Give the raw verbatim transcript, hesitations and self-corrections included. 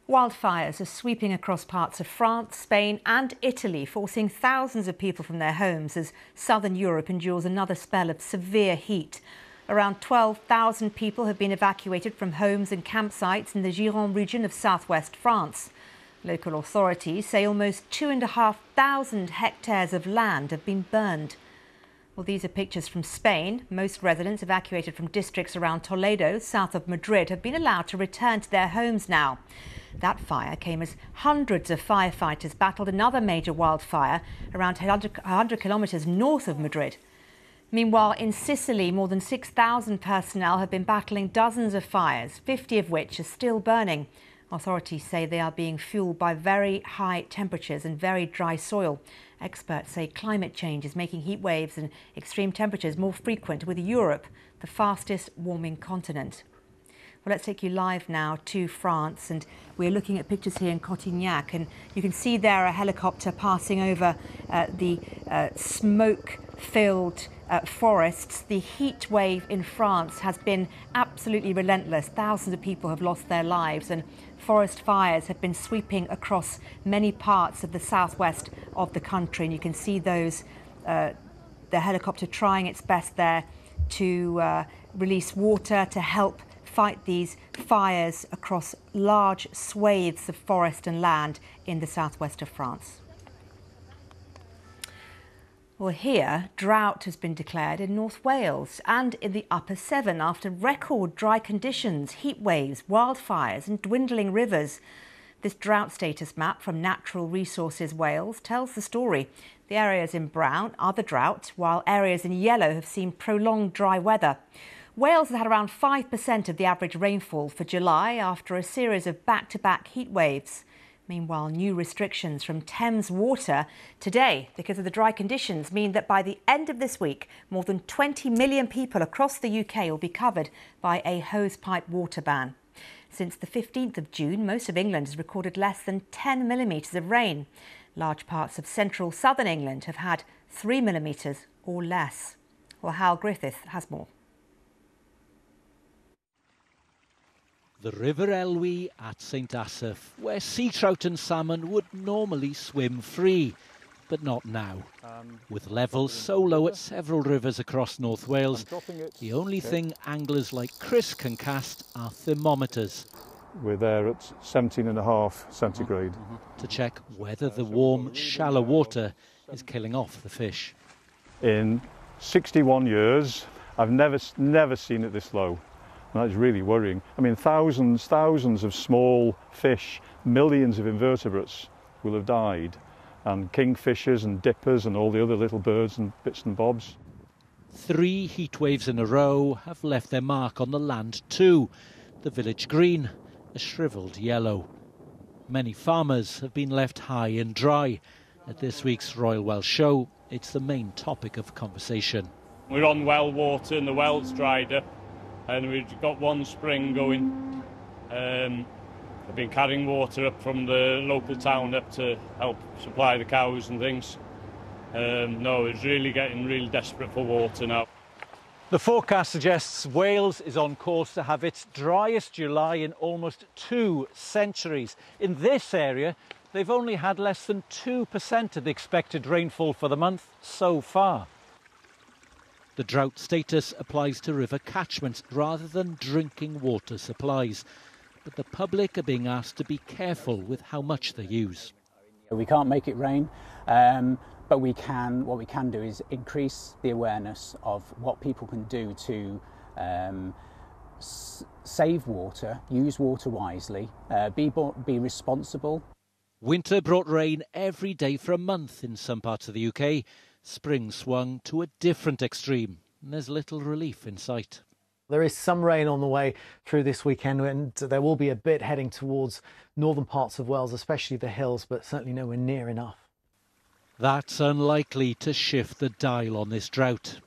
Wildfires are sweeping across parts of France, Spain and Italy, forcing thousands of people from their homes as southern Europe endures another spell of severe heat. Around twelve thousand people have been evacuated from homes and campsites in the Gironde region of southwest France. Local authorities say almost two and a half thousand hectares of land have been burned. Well, these are pictures from Spain. Most residents evacuated from districts around Toledo, south of Madrid, have been allowed to return to their homes now. That fire came as hundreds of firefighters battled another major wildfire around one hundred kilometres north of Madrid. Meanwhile, in Sicily, more than six thousand personnel have been battling dozens of fires, fifty of which are still burning. Authorities say they are being fueled by very high temperatures and very dry soil. Experts say climate change is making heat waves and extreme temperatures more frequent, with Europe the fastest warming continent. Well, let's take you live now to France, and we're looking at pictures here in Cotignac, and you can see there a helicopter passing over uh, the uh, smoke-filled uh, forests. The heat wave in France has been absolutely relentless. Thousands of people have lost their lives, and forest fires have been sweeping across many parts of the southwest of the country. And you can see those, uh, the helicopter trying its best there to uh, release water to help fight these fires across large swathes of forest and land in the southwest of France. Well, here, drought has been declared in North Wales and in the Upper Severn after record dry conditions, heat waves, wildfires and dwindling rivers. This drought status map from Natural Resources Wales tells the story. The areas in brown are the drought, while areas in yellow have seen prolonged dry weather. Wales has had around five percent of the average rainfall for July after a series of back-to-back heat waves. Meanwhile, new restrictions from Thames Water today because of the dry conditions mean that by the end of this week, more than twenty million people across the U K will be covered by a hosepipe water ban. Since the fifteenth of June, most of England has recorded less than ten millimetres of rain. Large parts of central southern England have had three millimetres or less. Well, Hal Griffith has more. The River Elwy at Saint Asaph, where sea trout and salmon would normally swim free, but not now. Um, With levels so low at several rivers across North Wales, the only thing anglers like Chris can cast are thermometers. We're there at seventeen and a half centigrade. To check whether the warm, shallow water is killing off the fish. In sixty-one years, I've never, never seen it this low. And that's really worrying. I mean, thousands, thousands of small fish, millions of invertebrates will have died, and kingfishers and dippers and all the other little birds and bits and bobs. Three heat waves in a row have left their mark on the land too. The village green, a shrivelled yellow. Many farmers have been left high and dry. At this week's Royal Welsh Show, it's the main topic of conversation. We're on well water and the well's dried up. And we've got one spring going. Um, I've been carrying water up from the local town up to help supply the cows and things. Um, no, it's really getting really desperate for water now. The forecast suggests Wales is on course to have its driest July in almost two centuries. In this area, they've only had less than two percent of the expected rainfall for the month so far. The drought status applies to river catchments rather than drinking water supplies. But the public are being asked to be careful with how much they use. We can't make it rain, um, but we can. What we can do is increase the awareness of what people can do to um, s save water, use water wisely, uh, be, be responsible. Winter brought rain every day for a month in some parts of the U K. Spring swung to a different extreme, and there's little relief in sight. There is some rain on the way through this weekend, and there will be a bit heading towards northern parts of Wales, especially the hills, but certainly nowhere near enough. That's unlikely to shift the dial on this drought.